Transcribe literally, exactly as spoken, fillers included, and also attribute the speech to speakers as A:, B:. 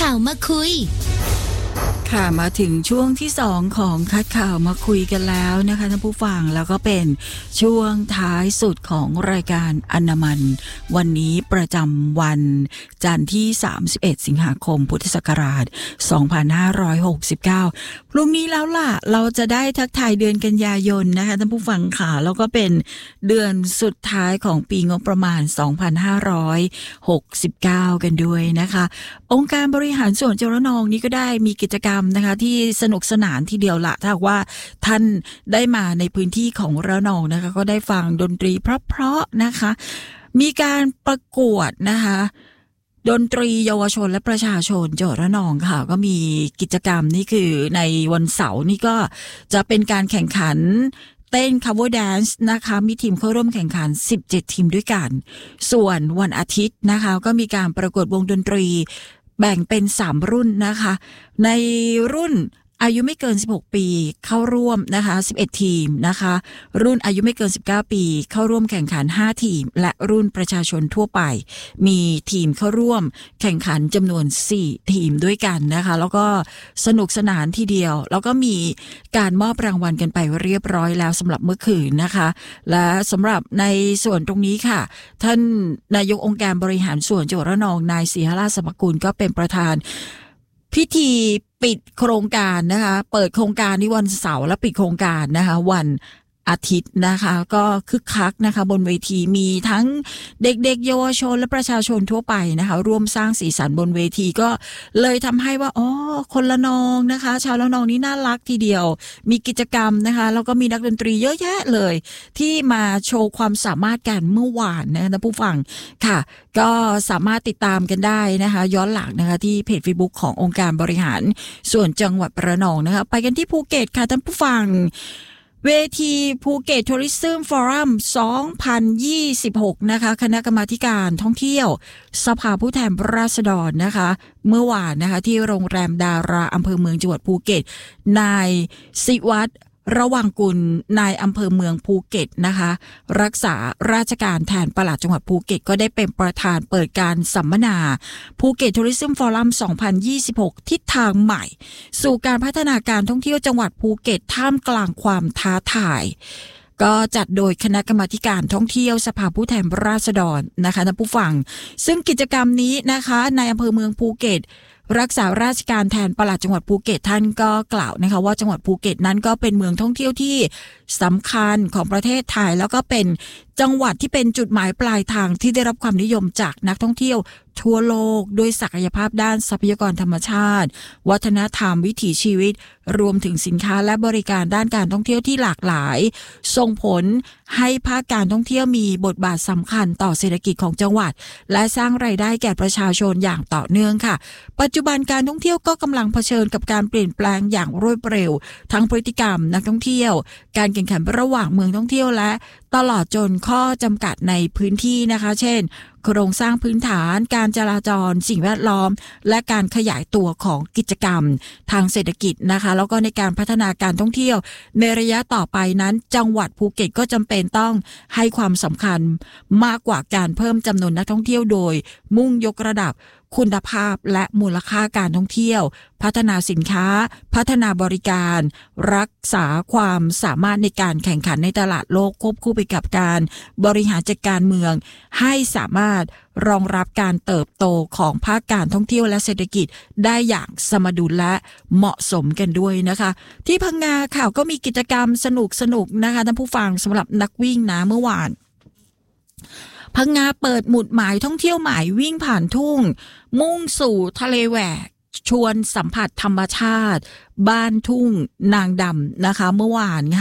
A: ข่าวมาคุย
B: ค่ะมาถึงช่วงที่สองของคัดข่าวมาคุยกันแล้วนะคะท่านผู้ฟังแล้วก็เป็นช่วงท้ายสุดของรายการอนามันวันนี้ประจำวันจันทร์ที่สามสิบเอ็ดสิงหาคมพุทธศักราชสองพันห้าร้อยหกสิบเก้าพรุ่งนี้แล้วล่ะเราจะได้ทักทายเดือนกันยายนนะคะท่านผู้ฟังค่ะแล้วก็เป็นเดือนสุดท้ายของปีงบประมาณสองพันห้าร้อยหกสิบเก้ากันด้วยนะคะองค์การบริหารส่วนจังหวัดระนองนี้ก็ได้มีกิจกรรมนะคะที่สนุกสนานทีเดียวละถ้าว่าท่านได้มาในพื้นที่ของระนองนะคะก็ได้ฟังดนตรีเพราะๆนะคะมีการประกวดนะคะดนตรีเยาวชนและประชาชนจังหวัดระนองค่ะก็มีกิจกรรมนี่คือในวันเสาร์นี่ก็จะเป็นการแข่งขันเต้น cover dance นะคะมีทีมเข้าร่วมแข่งขันสิบเจ็ดทีมด้วยกันส่วนวันอาทิตย์นะคะก็มีการประกวดวงดนตรีแบ่งเป็นสามรุ่นนะคะในรุ่นอายุไม่เกินสิบหกปีเข้าร่วมนะคะสิบเอ็ดทีมนะคะรุ่นอายุไม่เกินสิบเก้าปีเข้าร่วมแข่งขันห้าทีมและรุ่นประชาชนทั่วไปมีทีมเข้าร่วมแข่งขันจำนวนสี่ทีมด้วยกันนะคะแล้วก็สนุกสนานทีเดียวแล้วก็มีการมอบรางวัลกันไปเรียบร้อยแล้วสำหรับเมื่อคืนนะคะและสำหรับในส่วนตรงนี้ค่ะท่านนายกองค์การบริหารส่วนจังหวัดระนองนายศรีหราชสมกุลก็เป็นประธานพิธีปิดโครงการนะคะเปิดโครงการในวันเสาร์และปิดโครงการนะคะวันอาทิตย์นะคะก็คึกคักนะคะบนเวทีมีทั้งเด็กๆเยาวชนและประชาชนทั่วไปนะคะร่วมสร้างสีสันบนเวทีก็เลยทำให้ว่าอ๋อคนละนองนะคะชาวละนองนี่น่ารักทีเดียวมีกิจกรรมนะคะแล้วก็มีนักดนตรีเยอะแยะเลยที่มาโชว์ความสามารถกันเมื่อวานนะท่านผู้ฟังค่ะก็สามารถติดตามกันได้นะคะย้อนหลังนะคะที่เพจ Facebook ขององค์การบริหารส่วนจังหวัดระนองนะคะไปกันที่ภูเก็ตค่ะท่านผู้ฟังเวทีภูเก็ตทัวริซึมฟอรัมสองพันยี่สิบหกนะคะคณะกรรมาธิการท่องเที่ยวสภาผู้แทนราษฎรนะคะเมื่อวานนะคะที่โรงแรมดาราอำเภอเมืองจังหวัดภูเก็ตนายศิวัฒน์ระวังกุลนายอำเภอเมืองภูเก็ตนะคะรักษาราชการแทนปลัดจังหวัดภูเก็ตก็ได้เป็นประธานเปิดการสัมมนาภูเก็ตทัวริซึมฟอรัมสองพันยี่สิบหกทิศทางใหม่สู่การพัฒนาการท่องเที่ยวจังหวัดภูเก็ตท่ามกลางความท้าทายก็จัดโดยคณะกรรมาการท่องเที่ยวสภาผู้แทนราษฎรนะคะท่านผู้ฟังซึ่งกิจกรรมนี้นะคะในอำเภอเมืองภูเก็ตรักษาราชการแทนปลัดจังหวัดภูเก็ตท่านก็กล่าวนะคะว่าจังหวัดภูเก็ตนั้นก็เป็นเมืองท่องเที่ยวที่สำคัญของประเทศไทยแล้วก็เป็นจังหวัดที่เป็นจุดหมายปลายทางที่ได้รับความนิยมจากนักท่องเที่ยวทั่วโลกด้วยศักยภาพด้านทรัพยากรธรรมชาติวัฒนธรรมวิถีชีวิตรวมถึงสินค้าและบริการด้านการท่องเที่ยวที่หลากหลายส่งผลให้ภาคการท่องเที่ยวมีบทบาทสำคัญต่อเศรษฐกิจของจังหวัดและสร้างรายได้แก่ประชาชนอย่างต่อเนื่องค่ะปัจจุบันการท่องเที่ยวก็กำลังเผชิญกับการเปลี่ยนแปลงอย่างรวดเร็วทั้งพฤติกรรมนักท่องเที่ยวการแข่งขันระหว่างเมืองท่องเที่ยวและตลอดจนข้อจำกัดในพื้นที่นะคะเช่นโครงสร้างพื้นฐานการจราจรสิ่งแวดล้อมและการขยายตัวของกิจกรรมทางเศรษฐกิจนะคะแล้วก็ในการพัฒนาการท่องเที่ยวในระยะต่อไปนั้นจังหวัดภูเก็ตก็จำเป็นต้องให้ความสำคัญมากกว่าการเพิ่มจำนวนนักท่องเที่ยวโดยมุ่งยกระดับคุณภาพและมูลค่าการท่องเที่ยวพัฒนาสินค้าพัฒนาบริการรักษาความสามารถในการแข่งขันในตลาดโลกควบคู่ไปกับการบริหารจัดการเมืองให้สามารถรองรับการเติบโตของภาคการท่องเที่ยวและเศรษฐกิจได้อย่างสมดุลและเหมาะสมกันด้วยนะคะที่พังงาข่าวก็มีกิจกรรมสนุกสนุกนะคะท่านผู้ฟังสำหรับนักวิ่งนะเมื่อวานพังงาเปิดหมุดหมายท่องเที่ยวใหม่วิ่งผ่านทุ่งมุ่งสู่ทะเลแหวกชวนสัมผัสธรรมชาติบ้านทุ่งนางดำนะคะเมื่อวาน